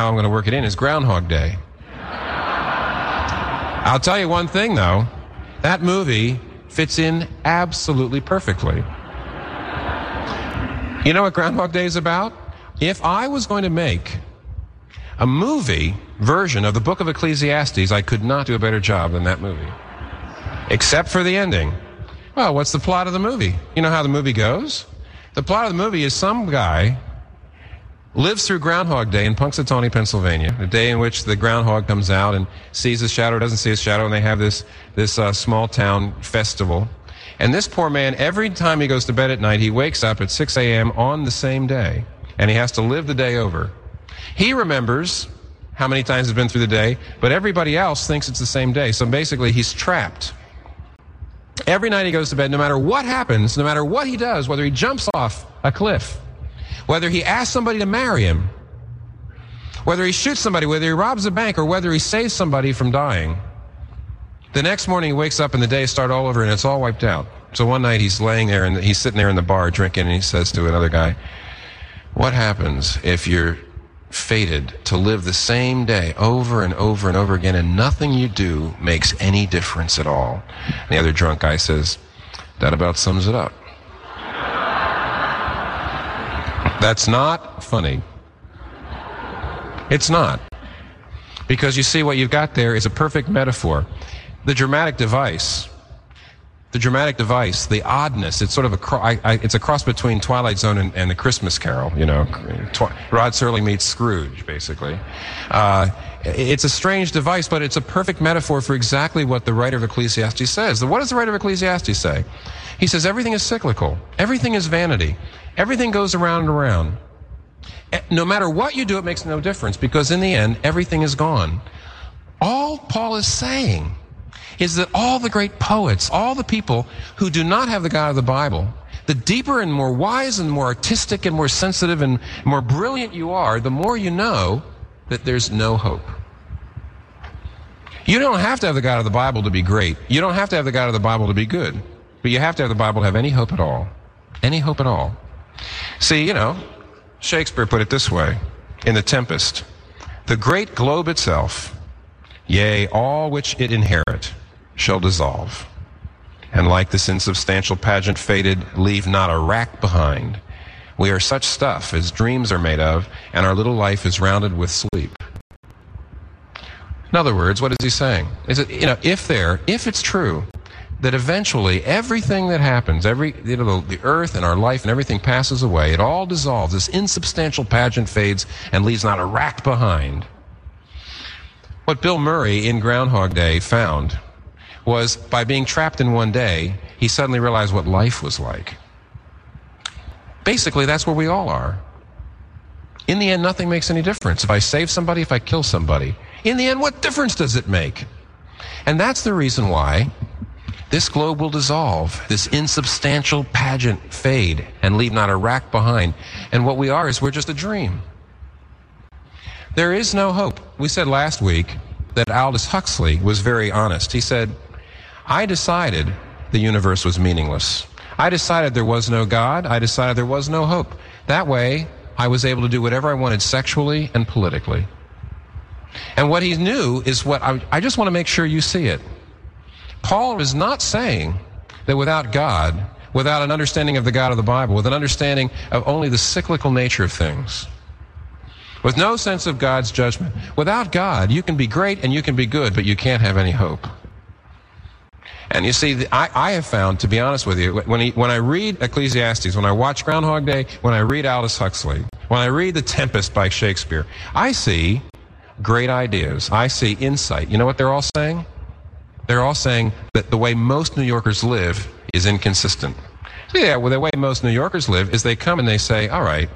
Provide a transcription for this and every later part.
how I'm going to work it in, is Groundhog Day. I'll tell you one thing, though. That movie fits in absolutely perfectly. You know what Groundhog Day is about? If I was going to make a movie version of the book of Ecclesiastes, I could not do a better job than that movie. Except for the ending. Well, what's the plot of the movie? You know how the movie goes? The plot of the movie is some guy lives through Groundhog Day in Punxsutawney, Pennsylvania, the day in which the groundhog comes out and sees his shadow, doesn't see his shadow, and they have this small town festival. And this poor man, every time he goes to bed at night, he wakes up at 6 a.m. on the same day, and he has to live the day over. He remembers how many times he's been through the day, but everybody else thinks it's the same day. So basically, he's trapped. Every night he goes to bed, no matter what happens, no matter what he does, whether he jumps off a cliff, whether he asks somebody to marry him, whether he shoots somebody, whether he robs a bank, or whether he saves somebody from dying, the next morning he wakes up and the day starts all over and it's all wiped out. So one night he's laying there and he's sitting there in the bar drinking, and he says to another guy, "What happens if you're fated to live the same day over and over and over again, and nothing you do makes any difference at all?" And the other drunk guy says, "That about sums it up." That's not funny. It's not. Because you see, what you've got there is a perfect metaphor. The dramatic device, the oddness, it's sort of it's a cross between Twilight Zone and the Christmas Carol, you know. Rod Serling meets Scrooge, basically. It's a strange device, but it's a perfect metaphor for exactly what the writer of Ecclesiastes says. What does the writer of Ecclesiastes say? He says everything is cyclical. Everything is vanity. Everything goes around and around. No matter what you do, it makes no difference, because in the end, everything is gone. All Paul is saying is that all the great poets, all the people who do not have the God of the Bible, the deeper and more wise and more artistic and more sensitive and more brilliant you are, the more you know that there's no hope. You don't have to have the God of the Bible to be great. You don't have to have the God of the Bible to be good. But you have to have the Bible to have any hope at all. Any hope at all. See, you know, Shakespeare put it this way in The Tempest: "The great globe itself, yea, all which it inherit, shall dissolve, and like this insubstantial pageant faded, leave not a rack behind. We are such stuff as dreams are made of, and our little life is rounded with sleep." In other words, what is he saying? Is it, you know, if it's true that eventually everything that happens, the earth and our life and everything passes away, it all dissolves, this insubstantial pageant fades and leaves not a rack behind. What Bill Murray in Groundhog Day found was, by being trapped in one day, he suddenly realized what life was like. Basically, that's where we all are. In the end, nothing makes any difference. If I save somebody, if I kill somebody, in the end, what difference does it make? And that's the reason why this globe will dissolve, this insubstantial pageant fade, and leave not a rack behind. And what we are is we're just a dream. There is no hope. We said last week that Aldous Huxley was very honest. He said, "I decided the universe was meaningless. I decided there was no God. I decided there was no hope. That way, I was able to do whatever I wanted sexually and politically." And what he knew is what I just want to make sure you see it. Paul is not saying that without God, without an understanding of the God of the Bible, with an understanding of only the cyclical nature of things, with no sense of God's judgment, without God, you can be great and you can be good, but you can't have any hope. And you see, I have found, to be honest with you, when I read Ecclesiastes, when I watch Groundhog Day, when I read Aldous Huxley, when I read The Tempest by Shakespeare, I see great ideas. I see insight. You know what they're all saying? They're all saying that the way most New Yorkers live is inconsistent. So yeah, well, the way most New Yorkers live is they come and they say, all right,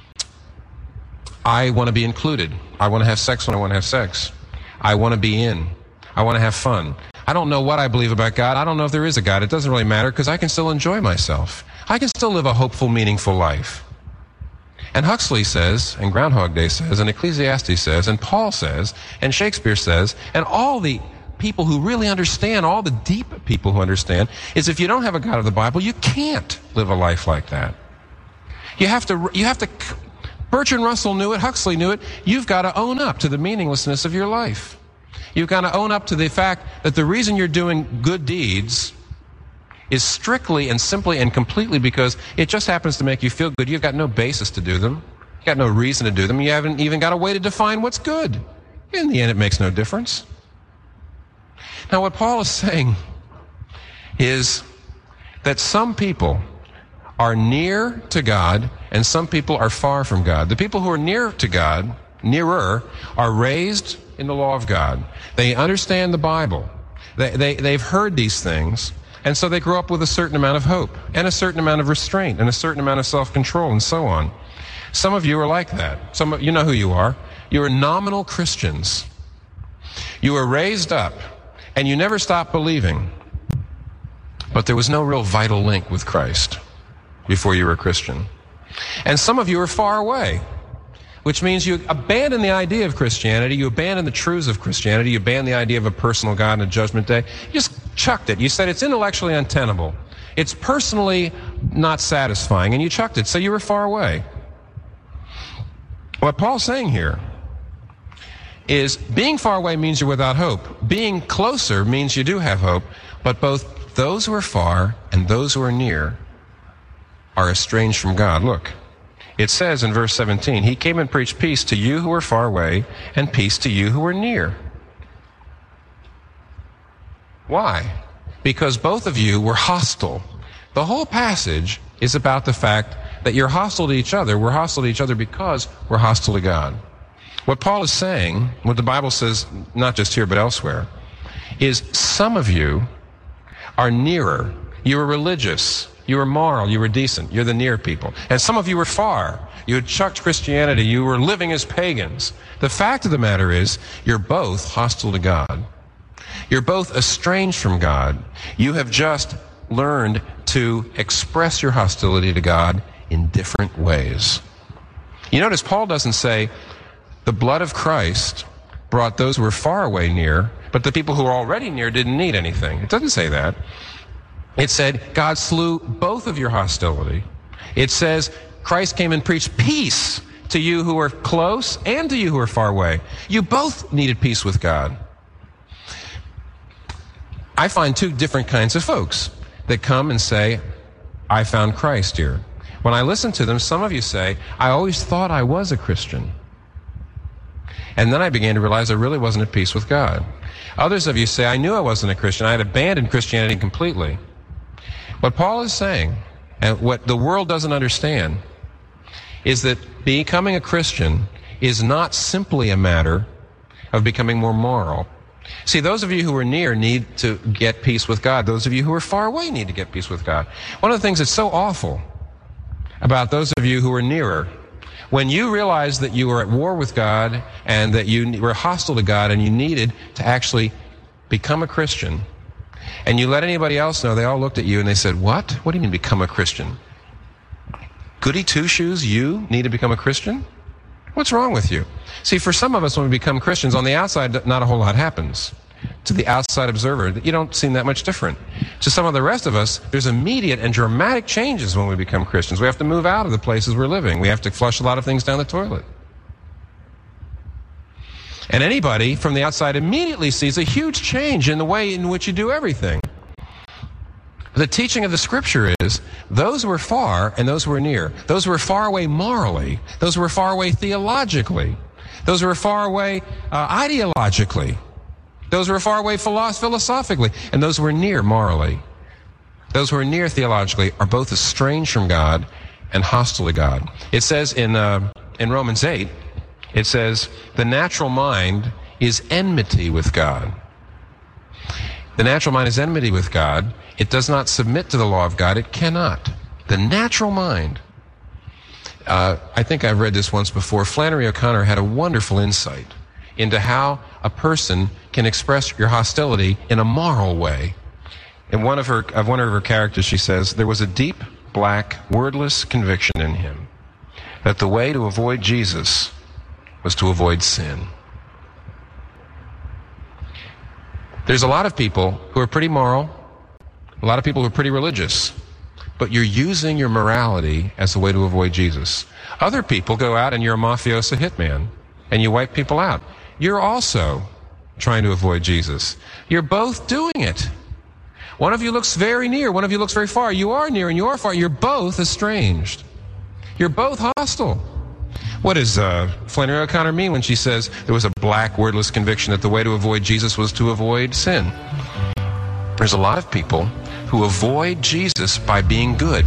I want to be included. I want to have sex when I want to have sex. I want to be in. I want to have fun. I don't know what I believe about God. I don't know if there is a God. It doesn't really matter, because I can still enjoy myself. I can still live a hopeful, meaningful life. And Huxley says, and Groundhog Day says, and Ecclesiastes says, and Paul says, and Shakespeare says, and all the people who really understand, all the deep people who understand, is if you don't have a God of the Bible, you can't live a life like that. You have to Bertrand Russell knew it. Huxley knew it. You've got to own up to the meaninglessness of your life. You've got to own up to the fact that the reason you're doing good deeds is strictly and simply and completely because it just happens to make you feel good. You've got no basis to do them. You've got no reason to do them. You haven't even got a way to define what's good. In the end, it makes no difference. Now, what Paul is saying is that some people are near to God and some people are far from God. The people who are near to God, nearer, are raised in the law of God. They understand the Bible. They've heard these things, and so they grow up with a certain amount of hope and a certain amount of restraint and a certain amount of self-control and so on. Some of you are like that. You know who you are. You are nominal Christians. You were raised up, and you never stopped believing, but there was no real vital link with Christ before you were a Christian. And some of you are far away, which means you abandon the idea of Christianity, you abandon the truths of Christianity, you abandon the idea of a personal God and a judgment day. You just chucked it. You said it's intellectually untenable. It's personally not satisfying, and you chucked it, so you were far away. What Paul's saying here is being far away means you're without hope. Being closer means you do have hope, but both those who are far and those who are near are estranged from God. Look, it says in verse 17, he came and preached peace to you who are far away and peace to you who are near. Why? Because both of you were hostile. The whole passage is about the fact that you're hostile to each other. We're hostile to each other because we're hostile to God. What Paul is saying, what the Bible says, not just here but elsewhere, is some of you are nearer. You were religious. You were moral. You were decent. You're the near people. And some of you were far. You had chucked Christianity. You were living as pagans. The fact of the matter is, you're both hostile to God. You're both estranged from God. You have just learned to express your hostility to God in different ways. You notice Paul doesn't say, the blood of Christ brought those who were far away near, but the people who were already near didn't need anything. It doesn't say that. It said, God slew both of your hostility. It says, Christ came and preached peace to you who are close and to you who are far away. You both needed peace with God. I find two different kinds of folks that come and say, I found Christ here. When I listen to them, some of you say, I always thought I was a Christian. And then I began to realize I really wasn't at peace with God. Others of you say, I knew I wasn't a Christian. I had abandoned Christianity completely. What Paul is saying, and what the world doesn't understand, is that becoming a Christian is not simply a matter of becoming more moral. See, those of you who are near need to get peace with God. Those of you who are far away need to get peace with God. One of the things that's so awful about those of you who are nearer, when you realize that you were at war with God and that you were hostile to God and you needed to actually become a Christian, and you let anybody else know, they all looked at you and they said, what? What do you mean become a Christian? Goody two-shoes, you need to become a Christian? What's wrong with you? See, for some of us, when we become Christians, on the outside, not a whole lot happens. To the outside observer, you don't seem that much different. To some of the rest of us, there's immediate and dramatic changes when we become Christians. We have to move out of the places we're living. We have to flush a lot of things down the toilet. And anybody from the outside immediately sees a huge change in the way in which you do everything. The teaching of the Scripture is those who are far and those who are near. Those who are far away morally. Those who are far away theologically. Those who are far away ideologically. Those who are far away philosophically. And those who are near morally. Those who are near theologically are both estranged from God and hostile to God. It says in Romans 8, it says, the natural mind is enmity with God. The natural mind is enmity with God. It does not submit to the law of God. It cannot. The natural mind. I think I've read this once before. Flannery O'Connor had a wonderful insight into how a person can express your hostility in a moral way. In one of her characters, she says, there was a deep, black, wordless conviction in him that the way to avoid Jesus was to avoid sin. There's a lot of people who are pretty moral, a lot of people who are pretty religious, but you're using your morality as a way to avoid Jesus. Other people go out and you're a mafioso hitman, and you wipe people out. You're also trying to avoid Jesus. You're both doing it. One of you looks very near, one of you looks very far. You are near and you are far. You're both estranged. You're both hostile. What does Flannery O'Connor mean when she says there was a black, wordless conviction that the way to avoid Jesus was to avoid sin? There's a lot of people who avoid Jesus by being good.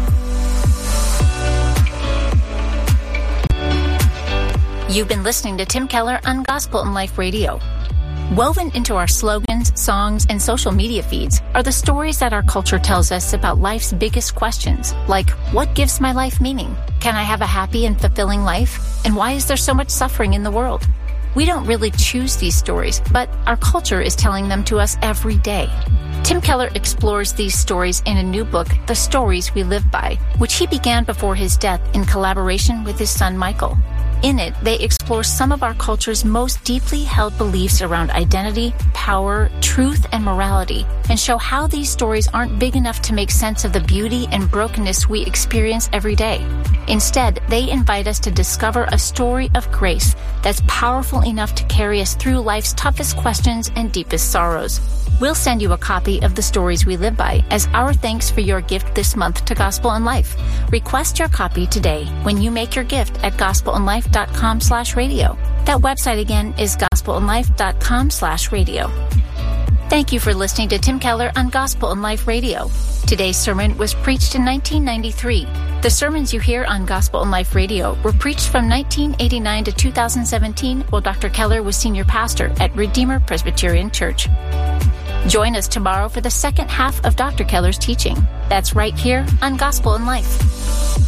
You've been listening to Tim Keller on Gospel in Life Radio. Woven into our slogans, songs, and social media feeds are the stories that our culture tells us about life's biggest questions, like, what gives my life meaning? Can I have a happy and fulfilling life? And why is there so much suffering in the world? We don't really choose these stories, but our culture is telling them to us every day. Tim Keller explores these stories in a new book, The Stories We Live By, which he began before his death in collaboration with his son Michael. In it, they explore some of our culture's most deeply held beliefs around identity, power, truth, and morality, and show how these stories aren't big enough to make sense of the beauty and brokenness we experience every day. Instead, they invite us to discover a story of grace that's powerful enough to carry us through life's toughest questions and deepest sorrows. We'll send you a copy of The Stories We Live By as our thanks for your gift this month to Gospel in Life. Request your copy today when you make your gift at gospelinlife.com/radio. That website again is gospelinlife.com/radio. Thank you for listening to Tim Keller on Gospel in Life Radio. Today's sermon was preached in 1993. The sermons you hear on Gospel in Life Radio were preached from 1989 to 2017 while Dr. Keller was senior pastor at Redeemer Presbyterian Church. Join us tomorrow for the second half of Dr. Keller's teaching. That's right here on Gospel in Life.